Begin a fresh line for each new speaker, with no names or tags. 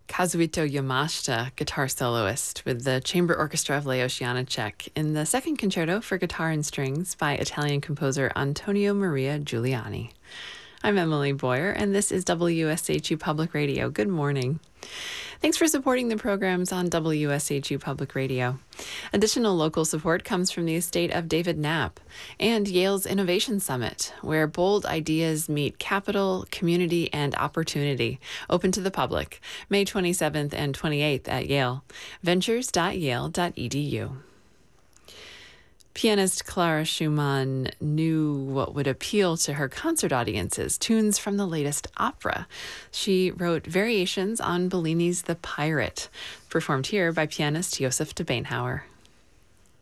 Kazuito Yamashita, guitar soloist with the Chamber Orchestra of Leos Janáček in the second concerto for guitar and strings by Italian composer Antonio Maria Giuliani. I'm Emily Boyer, and this is WSHU Public Radio. Good morning. Thanks for supporting the programs on WSHU Public Radio. Additional local support comes from the estate of David Knapp and Yale's Innovation Summit, where bold ideas meet capital, community, and opportunity. Open to the public, May 27th and 28th at Yale. Ventures.yale.edu. Pianist Clara Schumann knew what would appeal to her concert audiences, tunes from the latest opera. She wrote variations on Bellini's The Pirate, performed here by pianist Joseph de Beenhauer.